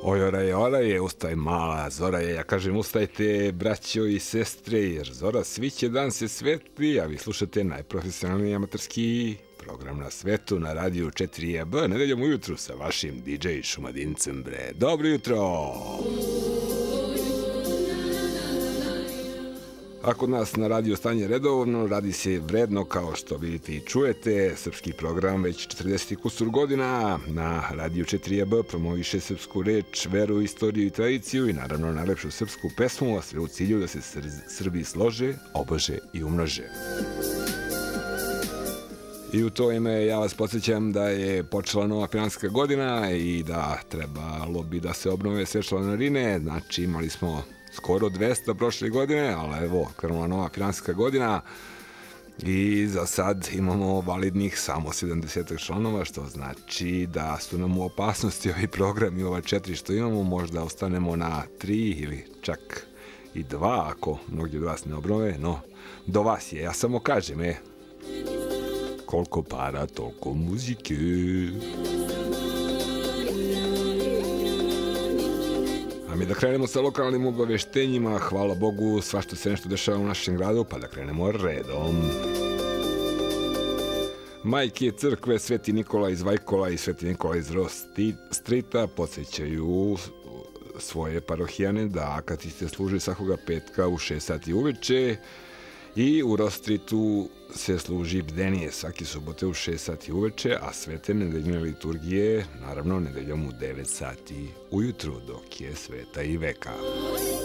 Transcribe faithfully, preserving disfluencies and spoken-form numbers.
Oj, oraje, oraje, ustaj mala, zora je, ja kažem ustajte, braćo i sestre, jer zora sviće, dan se svetli, a vi slušate najprofesionalniji amaterski program na svetu na radiju četiri A B, nedeljom ujutru sa vašim D J Šumadincem, bre. Dobro jutro! A kod nas na radiju stanje redovno, radi se vredno kao što vidite i čujete, srpski program već četrdeset kusur godina, na radiju četiri A B promoviše srpsku reč, veru, istoriju i tradiciju i naravno najlepšu srpsku pesmu, a sve u cilju da se Srbi slože, obože i umnože. I u to ime ja vas podsjećam da je počela nova finansijska godina i da trebalo bi da se obnove sve članarine, znači imali smo skoro dvesta prošle godine, ali evo, krenula nova finansijska godina i za sad imamo validnih samo sedamdeset članova, što znači da su nam u opasnosti ovi programi, ova četiri što imamo, možda ostanemo na tri ili čak i dva ako mnogi od vas ne obnove, no do vas je, ja samo kažem, e, koliko para, toliko muzike. A mi da krenemo sa lokalnim obaveštenjima, hvala Bogu, svašta se nešto dešava u našem gradu, pa da krenemo redom. Majke crkve Sveti Nikola iz Vajkola i Sveti Nikola iz Ross Streeta podsjećaju svoje parohijane da akatiste služe svakoga petka u šest sati uveče i u Ross Streetu se služi bdenije svake subote u šest sati uveče, a svete nedeljne liturgije, naravno, nedeljom u devet sati ujutru, dok je sveta i veka.